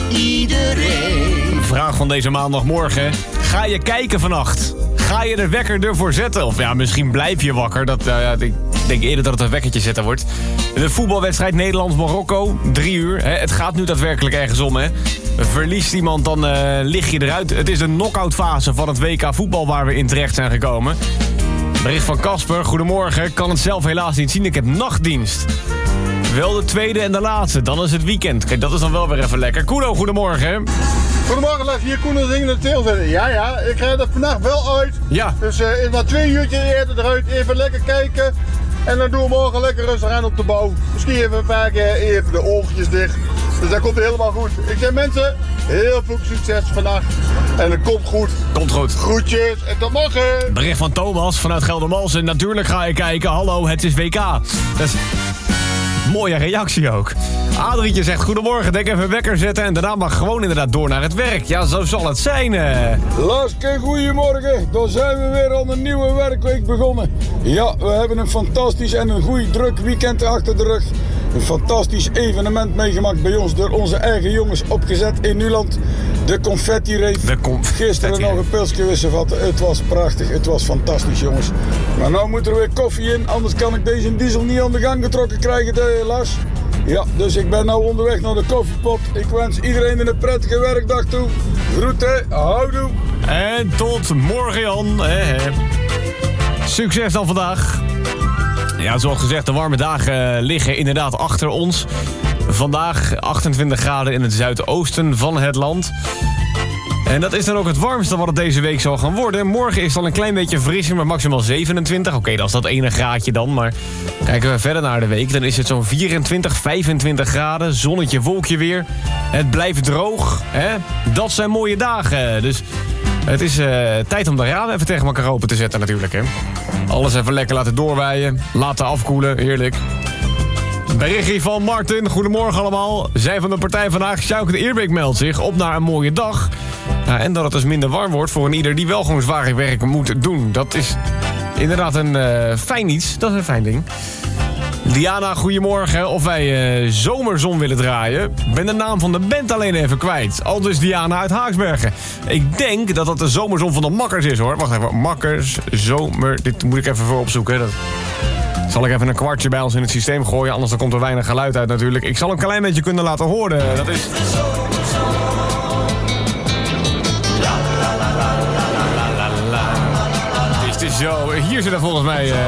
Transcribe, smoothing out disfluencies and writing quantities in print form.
iedereen. Vraag van deze maandagmorgen. Ga je kijken vannacht? Ga je de wekker ervoor zetten? Of ja, misschien blijf je wakker. Ik denk eerder dat het een wekkertje zetten wordt. De voetbalwedstrijd Nederland-Marokko. 3 uur. Het gaat nu daadwerkelijk ergens om, hè. Verliest iemand, dan lig je eruit. Het is de knock-out fase van het WK voetbal waar we in terecht zijn gekomen. Bericht van Casper. Goedemorgen. Kan het zelf helaas niet zien. Ik heb nachtdienst. Wel de tweede en de laatste. Dan is het weekend. Kijk, dat is dan wel weer even lekker. Kuno, goedemorgen. Goedemorgen, Les. Hier Koen en de Teel zitten. Ja, ik ga er vannacht wel uit. Ja. Dus na 2 uurtjes eerder eruit, even lekker kijken. En dan doen we morgen lekker rustig aan op de bouw. Misschien even een paar keer even de oogjes dicht. Dus dat komt helemaal goed. Ik zeg mensen, heel veel succes vannacht. En het komt goed. Komt goed. Groetjes en tot morgen. Bericht van Thomas vanuit Geldermalsen. Natuurlijk ga je kijken. Hallo, het is WK. Dat is... Mooie reactie ook. Adrietje zegt goedemorgen, denk even wekker zetten en daarna mag gewoon inderdaad door naar het werk. Ja, zo zal het zijn. Laske, goedemorgen. Dan zijn we weer aan een nieuwe werkweek begonnen. Ja, we hebben een fantastisch en een goed druk weekend achter de rug. Een fantastisch evenement meegemaakt bij ons door onze eigen jongens opgezet in Nuland. De confetti-rave. Gisteren nog een pilsje wissen vatten. Het was prachtig, het was fantastisch jongens. Maar nou moet er weer koffie in, anders kan ik deze diesel niet aan de gang getrokken krijgen helaas. Ja, dus ik ben nou onderweg naar de koffiepot. Ik wens iedereen een prettige werkdag toe. Groeten, houdoe. En tot morgen Jan. Succes dan vandaag. Ja, zoals gezegd, de warme dagen liggen inderdaad achter ons. Vandaag 28 graden in het zuidoosten van het land. En dat is dan ook het warmste wat het deze week zal gaan worden. Morgen is het al een klein beetje frisser, maar maximaal 27. Oké, dat is dat ene graadje dan. Maar kijken we verder naar de week, dan is het zo'n 24, 25 graden. Zonnetje, wolkje weer. Het blijft droog. Hè? Dat zijn mooie dagen. Dus het is tijd om de ramen even tegen elkaar open te zetten natuurlijk. Hè? Alles even lekker laten doorwaaien. Laten afkoelen, heerlijk. Berichtje van Martin. Goedemorgen allemaal. Zij van de partij vandaag. Sjoukje de Eerbeek meldt zich op naar een mooie dag. En dat het dus minder warm wordt voor een ieder die wel gewoon zwaar werk moet doen. Dat is inderdaad een fijn iets. Dat is een fijn ding. Diana, goedemorgen. Of wij Zomerzon willen draaien. Ben de naam van de band alleen even kwijt. Aldus Diana uit Haaksbergen. Ik denk dat dat de Zomerzon van de Makkers is hoor. Wacht even. Makkers, Zomer. Dit moet ik even voor opzoeken. Dat... Zal ik even een kwartje bij ons in het systeem gooien. Anders dan komt er weinig geluid uit natuurlijk. Ik zal een klein beetje kunnen laten horen. Dat is... Zo, hier zit er volgens mij